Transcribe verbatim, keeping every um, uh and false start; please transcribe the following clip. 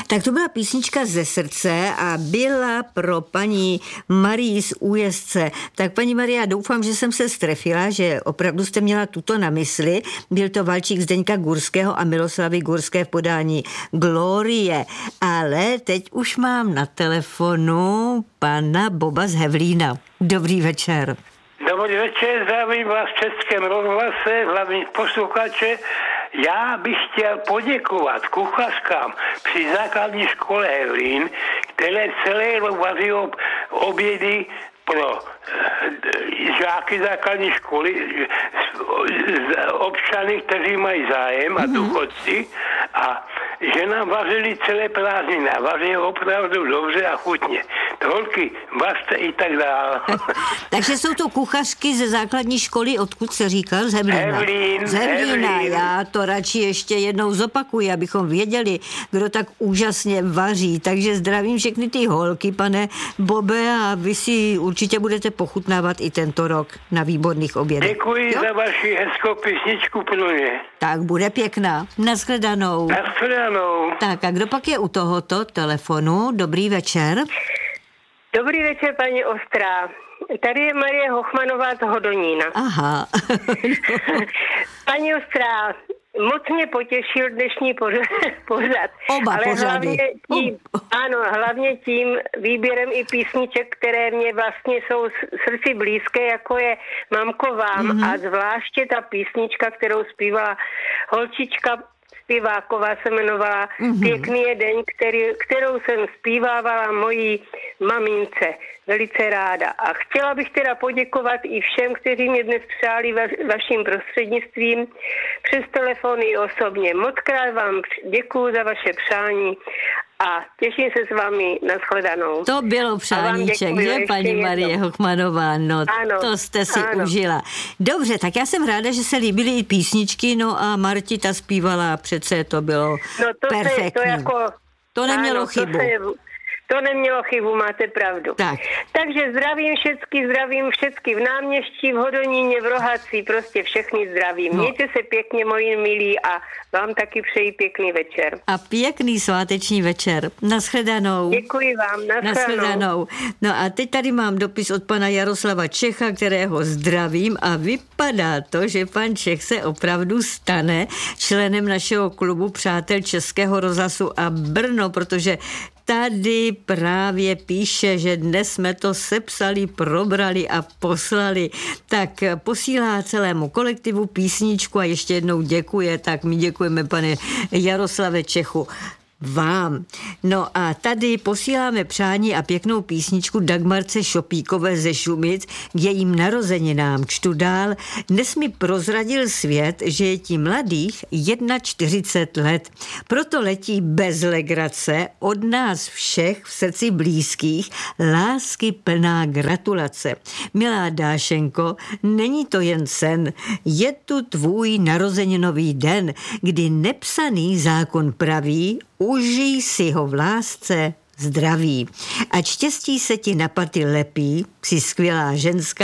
Tak to byla písnička ze srdce a byla pro paní Marii z Újezdce. Tak paní Maria, doufám, že jsem se strefila, že opravdu jste měla tuto na mysli. Byl to valčík Zdeňka Gurského a Miloslavy Gurské v podání Glorie. Ale teď už mám na telefonu pana Boba z Hevlína. Dobrý večer. Dobrý večer, zdravím vás v Českém rozhlase, hlavní posluchače. Já bych chtěl poděkovat kuchařkám při základní škole Hevlín, které celé rok vaří obědy pro žáky základní školy, občany, kteří mají zájem a důchodci, a že nám vařili celé prázdniny a vaří opravdu dobře a chutně. Holky, vařte i tak dále. Takže jsou to kuchařky ze základní školy, odkud se říkal? Z Hevlína. Hevlín, Z Hevlína. Hevlín. Já to radši ještě jednou zopakuji, abychom věděli, kdo tak úžasně vaří. Takže zdravím všechny ty holky, pane Bobe, a vy si určitě budete pochutnávat i tento rok na výborných obědech. Děkuji jo? za vaši hezkou písničku pro mě. Tak bude pěkná. Naschledanou. Naschledanou. Tak a kdo pak je u tohoto telefonu? Dobrý večer. Dobrý večer, paní Ostrá. Tady je Marie Hochmanová z Hodonína. Aha. Paní Ostrá, moc mě potěšil dnešní pořad. Oba ale pořady. Hlavně tím, ano, hlavně tím výběrem i písniček, které mě vlastně jsou srdci blízké, jako je Mamko vám, mm-hmm. a zvláště ta písnička, kterou zpívala holčička Spiváková, se jmenovala mm-hmm. Pěkný je den, který, kterou jsem zpívávala mojí mamince. Velice ráda. A chtěla bych teda poděkovat i všem, kteří mě dnes přáli va, vaším prostřednictvím přes telefon i osobně. Mockrát vám děkuju za vaše přání a těším se s vámi na shledanou. To bylo přáníček, že, paní Marie Hochmanová? No, ano, to jste si ano. užila. Dobře, tak já jsem ráda, že se líbily i písničky, no a Martita zpívala, přece to bylo no to perfektní. Se, to, jako, to nemělo ano, chybu. To se, To nemělo chybu, máte pravdu. Tak. Takže zdravím všetky, zdravím všetky v Náměští, v Hodoníně, v Rohaci, prostě všechny zdravím. No. Mějte se pěkně, moji milí, a vám taky přeji pěkný večer. A pěkný sváteční večer. Naschledanou. Děkuji vám, naschledanou. Naschledanou. No a teď tady mám dopis od pana Jaroslava Čecha, kterého zdravím, a vypadá to, že pan Čech se opravdu stane členem našeho klubu Přátel Českého rozhlasu a Brno, protože tady právě píše, že dnes jsme to sepsali, probrali a poslali. Tak posílá celému kolektivu písničku a ještě jednou děkuje. Tak my děkujeme, pane Jaroslave Čechu, vám. No a tady posíláme přání a pěknou písničku Dagmarce Šopíkové ze Šumic k jejím narozeninám. Čtu dál. Dnes mi prozradil svět, že je ti mladých čtyřicet jedna let. Proto letí bez legrace od nás všech v srdci blízkých lásky plná gratulace. Milá Dášenko, není to jen sen. Je tu tvůj narozeninový den, kdy nepsaný zákon praví, užij si ho v lásce, zdraví. Ať štěstí se ti na paty lepí, jsi skvělá ženská.